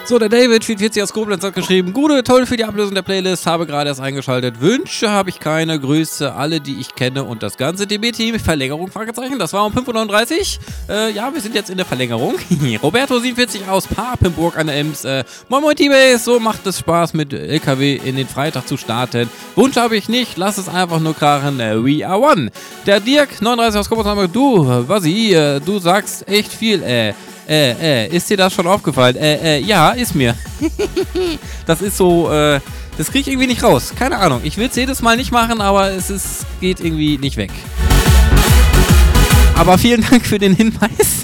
So, der David, 44 aus Koblenz, hat geschrieben: Gute, toll für die Ablösung der Playlist, habe gerade erst eingeschaltet. Wünsche habe ich keine, Grüße alle, die ich kenne und das ganze DB-Team. Verlängerung, Fragezeichen, das war um 5:39 Uhr. Ja, wir sind jetzt in der Verlängerung. Roberto, 47 aus Papenburg an der Ems. Moin Moin T-Base, so macht es Spaß mit LKW in den Freitag zu starten. Wunsch habe ich nicht, lass es einfach nur krachen. We are one. Der Dirk, 39 aus Koblenz, du, Wasi, du sagst echt viel, ist dir das schon aufgefallen? Ja, ist mir. Das ist so, das krieg ich irgendwie nicht raus. Keine Ahnung. Ich will es jedes Mal nicht machen, aber geht irgendwie nicht weg. Aber vielen Dank für den Hinweis.